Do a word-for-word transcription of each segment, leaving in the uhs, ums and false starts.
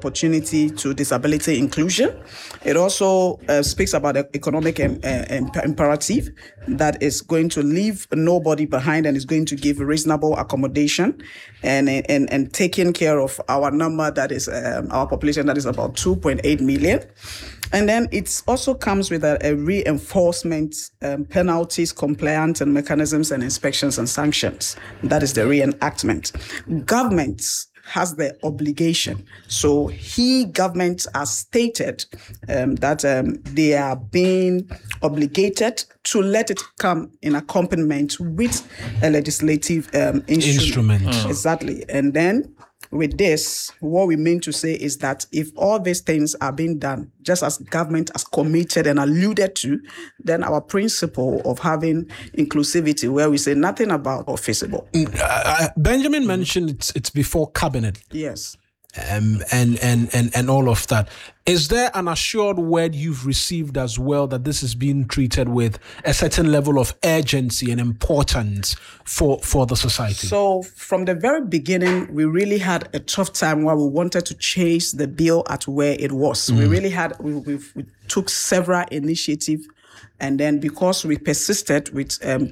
opportunity to disability inclusion. It also uh, speaks about the economic um, uh, imperative that is going to leave nobody behind and is going to give reasonable accommodation and and, and taking care of our number that is um, our population that is about two point eight million. And then it also comes with a, a reinforcement, um, penalties, compliance and mechanisms and inspections and sanctions. That is the reenactment. Governments has the obligation. So he, governments are stated um, that um, they are being obligated to let it come in accompaniment with a legislative um, instrument. instrument. Mm. Exactly. And then with this, what we mean to say is that if all these things are being done, just as government has committed and alluded to, then our principle of having inclusivity, where we say nothing about or feasible. Uh, Benjamin mentioned it's it's before cabinet. Yes. Um, and, and, and, and all of that. Is there an assured word you've received as well that this is being treated with a certain level of urgency and importance for, for the society? So from the very beginning, we really had a tough time where we wanted to chase the bill at where it was. Mm. We really had, we, we, we took several initiatives, and then because we persisted with um,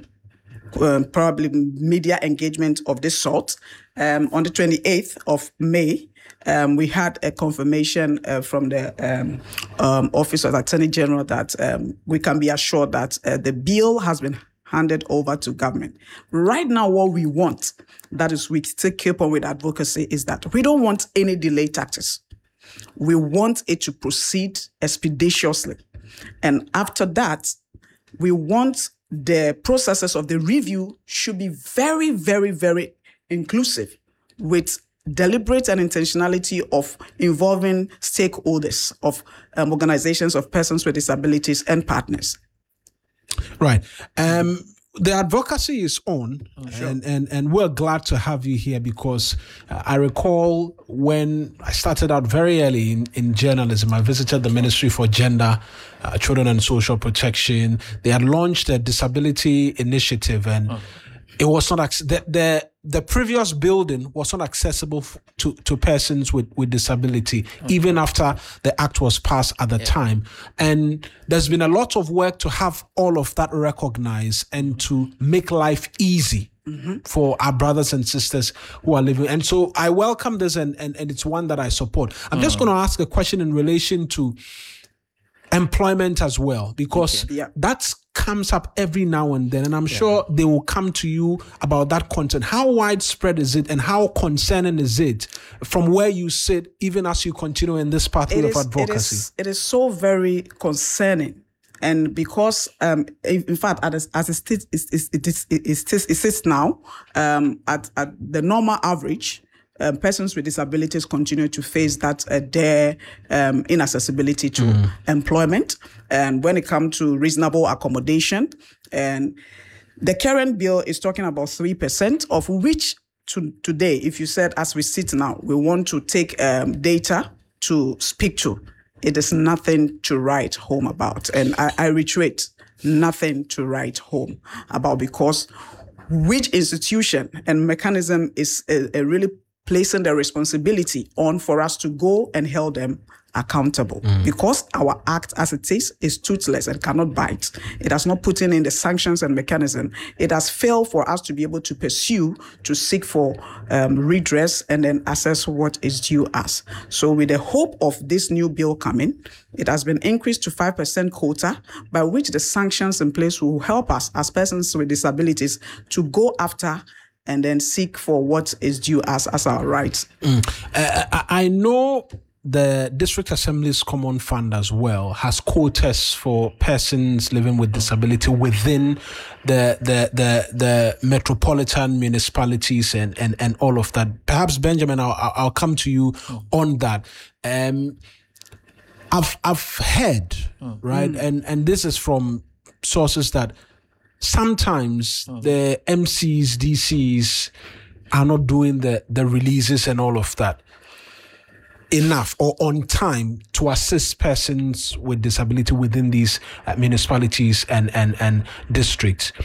um, probably media engagement of this sort, um, on the twenty-eighth of May, Um, we had a confirmation uh, from the um, um, Office of the Attorney General that um, we can be assured that uh, the bill has been handed over to government. Right now, what we want, that is we still keep on with advocacy, is that we don't want any delay tactics. We want it to proceed expeditiously. And after that, we want the processes of the review should be very, very, very inclusive with deliberate and intentionality of involving stakeholders of um, organizations of persons with disabilities and partners. Right. Um, the advocacy is on, oh, sure. and, and, and we're glad to have you here because uh, I recall when I started out very early in, in journalism, I visited the Ministry for Gender, uh, Children and Social Protection. They had launched a disability initiative, and oh. it was not ac- the, the the previous building was not accessible f- to, to persons with, with disability, okay. even after the act was passed at the yeah. time. And there's been a lot of work to have all of that recognized and to make life easy mm-hmm. for our brothers and sisters who are living. And so I welcome this, and, and, and it's one that I support. I'm mm. just going to ask a question in relation to employment as well, because okay. yeah. that comes up every now and then, and I'm yeah. sure they will come to you about that content. How widespread is it, and how concerning is it from where you sit, even as you continue in this pathway it of is, advocacy? It is, it is so very concerning. And because, um, in fact, as, as it, sits, it, it, it, it, it, it sits now, um, at, at the normal average, Um, persons with disabilities continue to face that uh, their um, inaccessibility to mm. employment. And when it comes to reasonable accommodation, and the current bill is talking about three percent, of which to, today, if you said, as we sit now, we want to take um, data to speak to, it is nothing to write home about. And I, I reiterate, nothing to write home about, because which institution and mechanism is a, a really placing the responsibility on for us to go and hold them accountable. Mm. Because our act as it is, is toothless and cannot bite. It has not put in, in the sanctions and mechanism. It has failed for us to be able to pursue, to seek for um, redress and then assess what is due us. So with the hope of this new bill coming, it has been increased to five percent quota, by which the sanctions in place will help us as persons with disabilities to go after and then seek for what is due us as our rights. Mm. Uh, I know the District Assembly's Common Fund as well has quotas for persons living with disability within the the the, the metropolitan municipalities and, and, and all of that. Perhaps, Benjamin, I'll, I'll come to you mm. on that. Um, I've I've heard, mm. right, mm. and and this is from sources that sometimes oh. the M Cs, D Cs are not doing the, the releases and all of that enough or on time to assist persons with disability within these uh, municipalities and, and, and districts.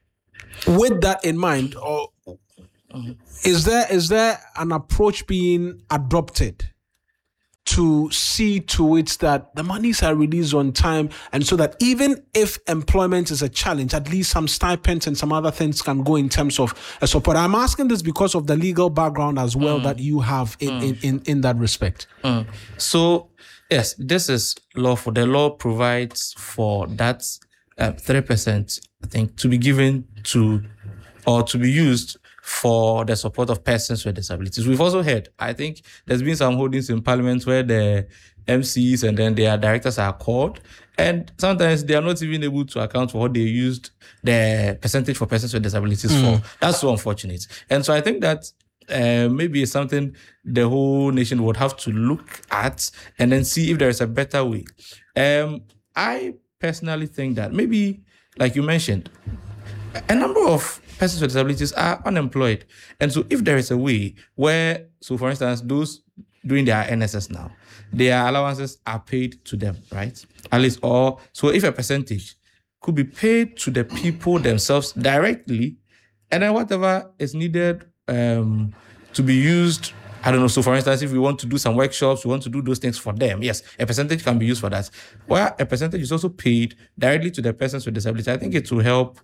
With that in mind, or is there is there an approach being adopted to see to it that the monies are released on time, and so that even if employment is a challenge, at least some stipends and some other things can go in terms of uh, support? I'm asking this because of the legal background as well mm. that you have in, mm. in, in, in that respect. Mm. So, yes, this is lawful. The law provides for that uh, three percent, I think, to be given to or to be used for the support of persons with disabilities. We've also heard, I think there's been some holdings in Parliament where the M Cs and then their directors are called, and sometimes they are not even able to account for what they used the percentage for persons with disabilities mm. for. That's so unfortunate. And so I think that uh, maybe it's something the whole nation would have to look at and then see if there is a better way. Um, I personally think that maybe, like you mentioned, a number of persons with disabilities are unemployed. And so if there is a way where, so for instance, those doing their N S S now, their allowances are paid to them, right? At least, or so if a percentage could be paid to the people themselves directly, and then whatever is needed um, to be used, I don't know. So for instance, if we want to do some workshops, we want to do those things for them, yes, a percentage can be used for that. Where a percentage is also paid directly to the persons with disability, I think it will help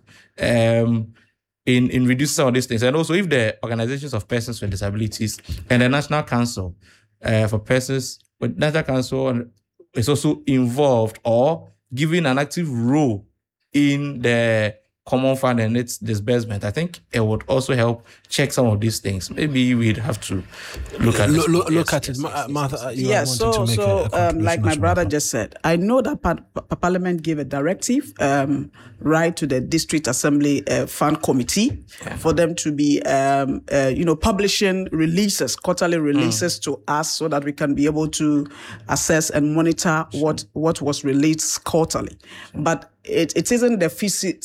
um, in, in reducing some of these things. And also if the organizations of persons with disabilities and the National Council uh, for Persons with National Council is also involved or given an active role in the common fund and its disbursement, I think it would also help check some of these things. Maybe we'd have to look at look, look, yes, look at yes, it, yes, yes, Martha. yes, You yes, so to make so a, a um, like my brother well. just said, I know that par- par- Parliament gave a directive um, right to the District Assembly uh, Fund Committee yeah. for them to be, um, uh, you know, publishing releases, quarterly releases mm. to us, so that we can be able to assess and monitor what what was released quarterly. But it, it isn't the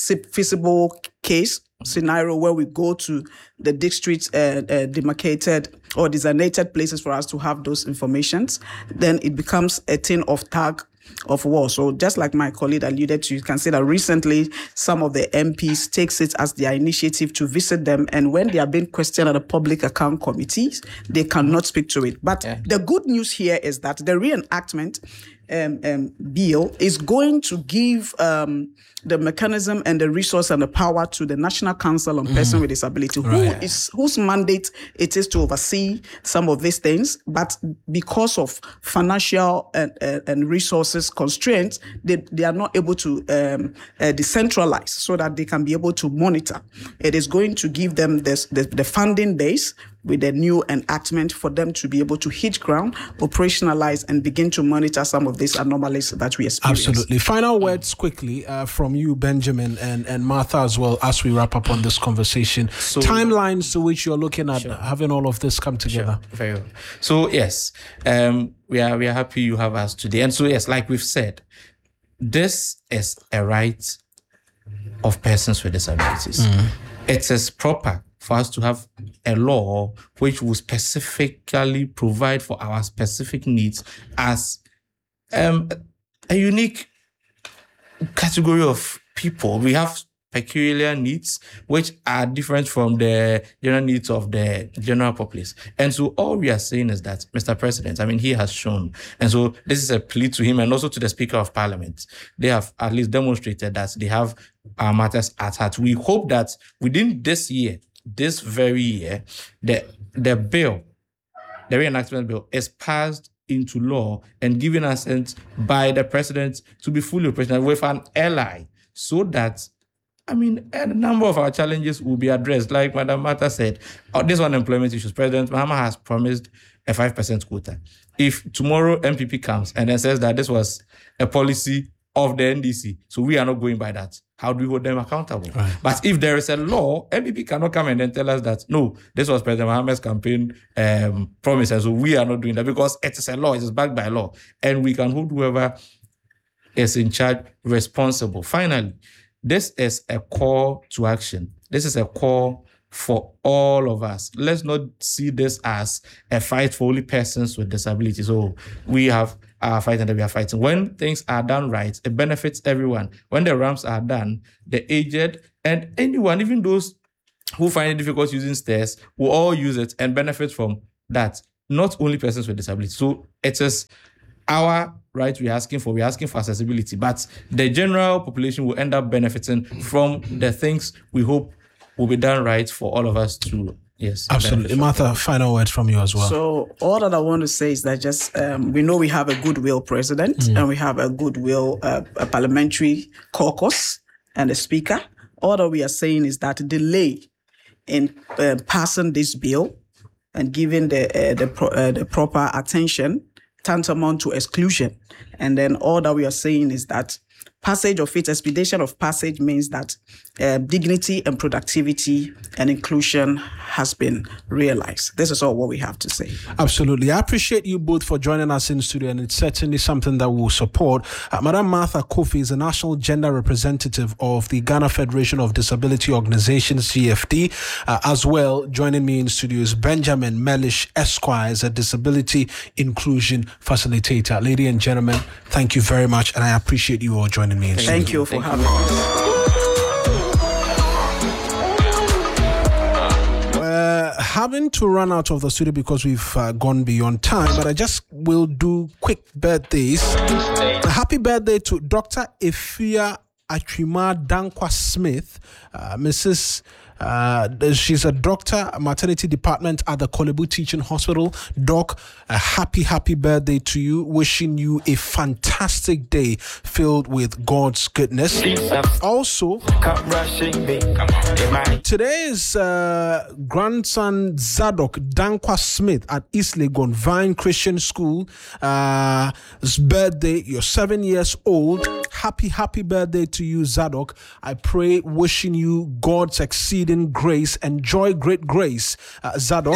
feasible case scenario where we go to the district uh, uh, demarcated or designated places for us to have those informations. Then it becomes a thing of tag of war. So just like my colleague alluded to, you can see that recently some of the M Ps takes it as their initiative to visit them, and when they are being questioned at the public account committees, they cannot speak to it. But yeah. the good news here is that the reenactment Um, um, bill is going to give um, the mechanism and the resource and the power to the National Council on mm. Persons with Disability, right. who is whose mandate it is to oversee some of these things. But because of financial and, uh, and resources constraints, they, they are not able to um, uh, decentralize so that they can be able to monitor. It is going to give them this, the, the funding base with a new enactment for them to be able to hit ground, operationalize, and begin to monitor some of these anomalies that we experience. Absolutely. Final words quickly uh, from you, Benjamin, and, and Martha as well, as we wrap up on this conversation. So, timelines to which you're looking at sure. having all of this come together. Sure. Very well. So yes, um, we are we are happy you have us today. And so yes, like we've said, this is a right of persons with disabilities. Mm. It is proper for us to have a law which will specifically provide for our specific needs as um, a unique category of people. We have peculiar needs which are different from the general needs of the general populace. And so all we are saying is that, Mister President, I mean, he has shown, and so this is a plea to him and also to the Speaker of Parliament. They have at least demonstrated that they have our matters at heart. We hope that within this year, this very year, the the bill, the reenactment bill, is passed into law and given assent by the president to be fully operational with an ally, so that, I mean, a number of our challenges will be addressed. Like Madam Martha said, uh, this unemployment issues, President Mahama has promised a five percent quota. If tomorrow M P P comes and then says that this was a policy of the N D C, so we are not going by that, how do we hold them accountable? Right. But if there is a law, M P P cannot come and then tell us that, no, this was President Mahama's campaign um, promise, and so we are not doing that, because it is a law, it is backed by law, and we can hold whoever is in charge responsible. Finally, this is a call to action. This is a call for all of us. Let's not see this as a fight for only persons with disabilities. So we have our fight and we are fighting. When things are done right, it benefits everyone. When the ramps are done, the aged and anyone, even those who find it difficult using stairs, will all use it and benefit from that. not only persons with disability. So it is our right we're asking for. We're asking for accessibility, but the general population will end up benefiting from the things we hope will be done right for all of us to, yes. Absolutely. Martha, final words from you as well. So all that I want to say is that just, um, we know we have a goodwill president mm. and we have a goodwill uh, a parliamentary caucus and a speaker. All that we are saying is that delay in uh, passing this bill and giving the, uh, the, pro- uh, the proper attention tantamount to exclusion. And then all that we are saying is that passage of it, expedition of passage means that uh, dignity and productivity and inclusion has been realized. This is all what we have to say. Absolutely. I appreciate you both for joining us in studio, and it's certainly something that we'll support. Uh, Madam Martha Kofi is the National Gender Representative of the Ghana Federation of Disability Organizations, C F D. Uh, as well, joining me in studio is Benjamin Mellish Esquire, a Disability Inclusion Facilitator. Ladies and gentlemen, thank you very much, and I appreciate you all joining me in studio. Thank you for having us. Uh, having to run out of the studio because we've uh, gone beyond time, but I just will do quick birthdays. Happy birthday to Doctor Efia Achima Dankwa Smith, uh, Missus Uh, she's a doctor, maternity department at the Kolebu Teaching Hospital. Doc, a happy, happy birthday to you. Wishing you a fantastic day filled with God's goodness. Also, today is uh, grandson Zadok Dankwa Smith at East Legon Vine Christian School. Uh, his birthday, you're seven years old. Happy, happy birthday to you, Zadok. I pray, wishing you God's exceeding grace. Enjoy great grace, uh, Zadok.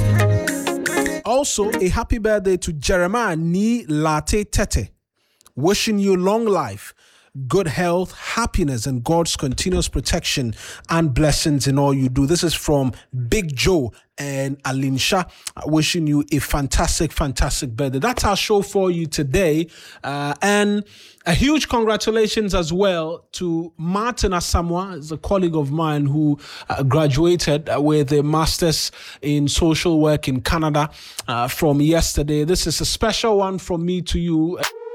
Also, a happy birthday to Jeremiah Ni Late Tete. Wishing you long life, good health, happiness, and God's continuous protection and blessings in all you do. This is from Big Joe and Alinsha. Wishing you a fantastic, fantastic birthday. That's our show for you today. Uh, and a huge congratulations as well to Martin Asamoah, is a colleague of mine who uh, graduated with a master's in social work in Canada uh, from yesterday. This is a special one from me to you.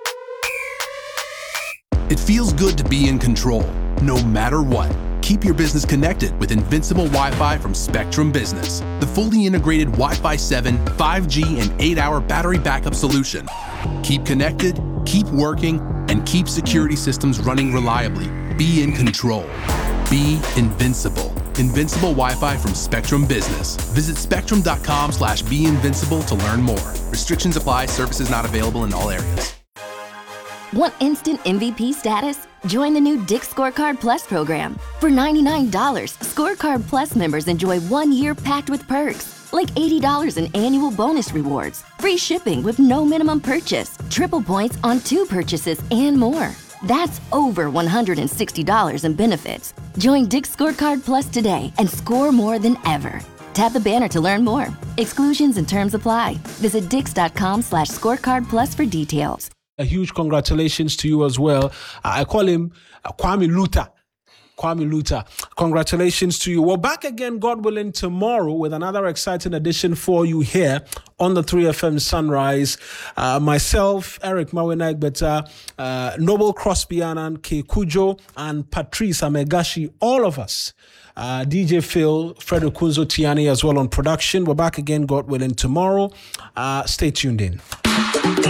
It feels good to be in control, no matter what. Keep your business connected with Invincible Wi-Fi from Spectrum Business, the fully integrated Wi-Fi seven, five G, and eight hour battery backup solution. Keep connected, keep working, and keep security systems running reliably. Be in control. Be invincible. Invincible Wi-Fi from Spectrum Business. Visit spectrum.com slash be invincible to learn more. Restrictions apply. Services not available in all areas. Want instant M V P status? Join the new Dick's Scorecard Plus program. For ninety-nine dollars, Scorecard Plus members enjoy one year packed with perks, like eighty dollars in annual bonus rewards, free shipping with no minimum purchase, triple points on two purchases, and more. That's over one hundred sixty dollars in benefits. Join Dick's Scorecard Plus today and score more than ever. Tap the banner to learn more. Exclusions and terms apply. Visit dix.com slash scorecard plus for details. A huge congratulations to you as well. I call him Kwame Luther. Kwame Luther. Congratulations to you. We're back again, God willing, tomorrow with another exciting edition for you here on the three F M Sunrise. Uh, myself, Eric Mawenagbeta, uh, Noble Crosby Annan, K. Kujo, and Patrice Amegashi, all of us. Uh, D J Phil, Fredo Kunzo Tiani as well on production. We're back again, God willing, tomorrow. Uh, stay tuned in.